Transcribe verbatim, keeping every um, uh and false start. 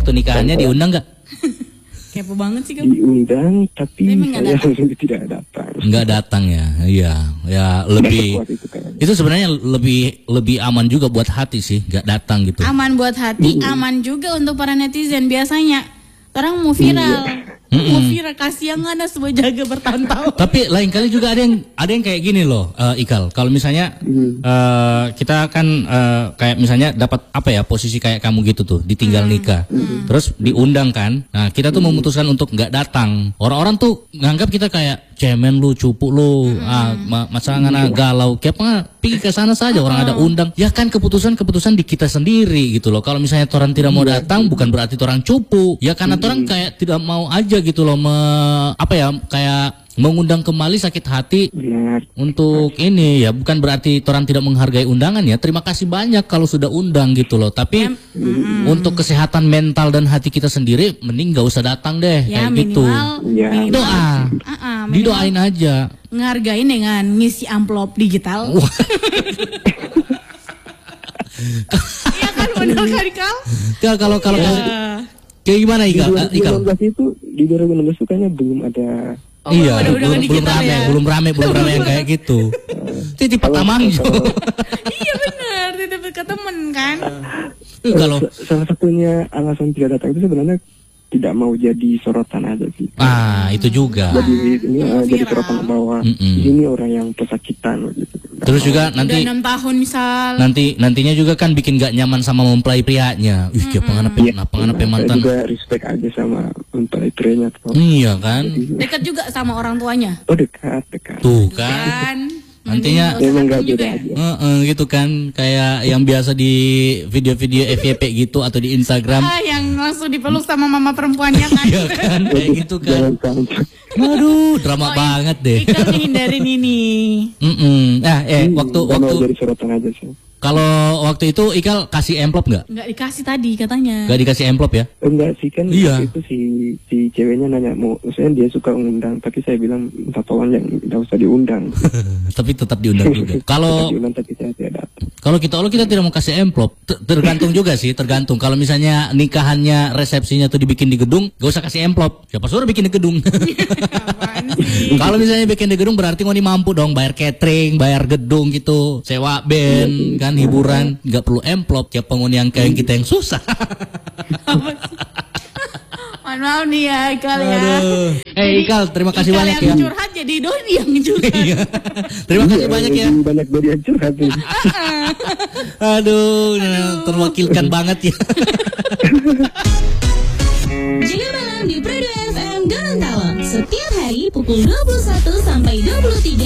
waktu nikahannya diundang nggak? Kepo banget sih kamu. Diundang tapi Tapi nggak saya datang. tidak datang. Nggak datang ya, iya, ya lebih. Sekuat itu kayaknya. Itu sebenarnya lebih lebih aman juga buat hati sih, nggak datang gitu. Aman buat hati, aman juga untuk para netizen. Biasanya orang mau viral, mau viral kasihan ada sebuah jaga bertahun-tahun. Tapi lain kali juga ada yang ada yang kayak gini loh, eh, Ikal. Kalau misalnya eh, kita kan eh, kayak misalnya dapat apa ya posisi kayak kamu gitu tuh, ditinggal nikah, terus diundang kan. Nah kita tuh memutuskan untuk nggak datang. Orang-orang tuh nganggap kita kayak cemen lu, cupu lu, ah, ma masa ngana galau. Kayak apa? Pergi ke sana saja, orang ada undang. Ya kan keputusan-keputusan di kita sendiri gitu loh. Kalau misalnya orang tidak mau datang, bukan berarti orang cupu. Ya karena orang kayak tidak mau aja gitu loh, me, apa ya kayak mengundang kembali sakit hati. Benar. Untuk ini ya bukan berarti orang tidak menghargai undangan ya. Terima kasih banyak kalau sudah undang gitu loh. Tapi untuk kesehatan mental dan hati kita sendiri, mending gak usah datang deh Ya kayak minimal, gitu. Ya. minimal, Doa, Ah, ah, minimal didoain aja. ngehargain dengan ngisi amplop digital. Iya kan benar kan Kal? Ya, kalau kalau Ya. kayak gimana Di Ikal? Eh, Ikal? dua ribu enam belas itu di dua ribu enam belas itu kayaknya belum ada. Oh, Iya, belum ada belum, undangan belum digital rame, ya? belum rame, belum rame yang kayak gitu. Itu di Patamangjo. Iya benar, tidak ke temen kan? Eh, Kalau S- salah satunya alasan tidak datang itu sebenarnya tidak mau jadi sorotan aja sih. ah itu juga. Jadi ini Mau eh, jadi viral. sorotan bahwa Mm-mm. ini orang yang pesakitan gitu. Terus juga Udah nanti enam tahun misal. nanti nantinya juga kan bikin gak nyaman sama mempelai prianya. Ih, kayak pengen apa Iya, pengen apa saya mantan. juga respect aja sama mempelai prianya tuh. Iya kan? Dekat juga sama orang tuanya. Oh dekat dekat. Tuh kan. Kan? Nantinya Memang nggak juga beda ya? aja. Heeh, gitu kan kayak yang biasa di video-video F Y P gitu atau di Instagram. Ah, yang langsung dipeluk sama mama perempuannya kan? Iya kan kayak gitu kan. Jangan sampai. Waduh, drama Oh, banget deh. Ikal menghindarin ini. Mm-mm. Nah, eh waktu Nggak mau waktu jadi sorotan aja sih. kalau waktu itu Ikal kasih amplop nggak? Nggak dikasih tadi katanya. Nggak dikasih amplop ya? Enggak sih kan Iya. waktu itu si si ceweknya nanya mau, maksudnya dia suka undang, tapi saya bilang minta tolong yang nggak usah diundang. Tapi tetap diundang juga. Kalau diundang tapi saya tidak datang. Kalau kita kalau kita tidak mau kasih amplop, ter- tergantung juga sih, tergantung. Kalau misalnya nikahannya resepsinya tuh dibikin di gedung, gak usah kasih amplop. Siapa suruh bikin di gedung? Apaan sih? Kalau misalnya bikin di gedung berarti ngoni mampu dong bayar catering, bayar gedung gitu, sewa band, kan hiburan, nggak perlu amplop. Siapa ngoni yang kayak kita yang susah. Apa sih? Mohon maaf nih ya Ikal ya. Aduh. Eh Ikal, terima kasih Ikal banyak yang ya. curhat jadi Doni yang curhat. Iya. Terima kasih banyak ya. Lebih banyak dari yang curhat nih. Aduh, terwakilkan banget ya. Jaga malam di Pradu F M Gorontalo setiap hari pukul dua puluh satu sampai dua puluh tiga